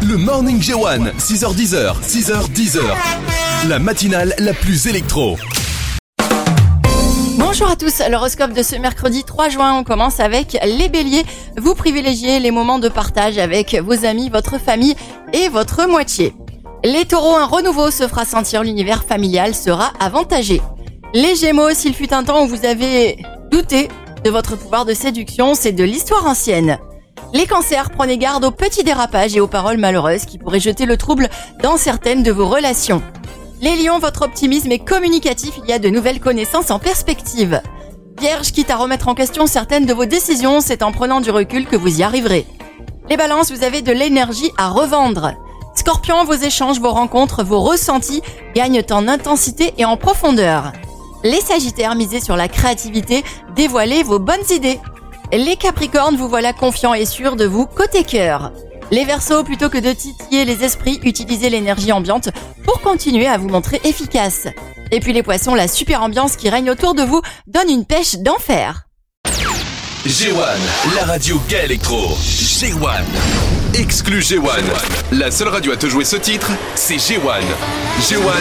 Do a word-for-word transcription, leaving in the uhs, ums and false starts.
Le Morning G un, six heures dix, six heures dix. La matinale la plus électro. Bonjour à tous, l'horoscope de ce mercredi trois juin, on commence avec les béliers. Vous privilégiez les moments de partage avec vos amis, votre famille et votre moitié. Les taureaux, un renouveau se fera sentir, l'univers familial sera avantagé. Les gémeaux, s'il fut un temps où vous avez douté de votre pouvoir de séduction, c'est de l'histoire ancienne. Les cancers, prenez garde aux petits dérapages et aux paroles malheureuses qui pourraient jeter le trouble dans certaines de vos relations. Les lions, votre optimisme est communicatif, il y a de nouvelles connaissances en perspective. Vierge, quitte à remettre en question certaines de vos décisions, c'est en prenant du recul que vous y arriverez. Les balances, vous avez de l'énergie à revendre. Scorpion, vos échanges, vos rencontres, vos ressentis gagnent en intensité et en profondeur. Les sagittaires, misez sur la créativité, dévoilez vos bonnes idées. Les capricornes, vous voilà confiants et sûrs de vous côté cœur. Les verseaux, plutôt que de titiller les esprits, utilisez l'énergie ambiante pour continuer à vous montrer efficace. Et puis les poissons, la super ambiance qui règne autour de vous donne une pêche d'enfer. G un, la radio gay électro. G un. Exclu G un. La seule radio à te jouer ce titre, c'est G un. G un.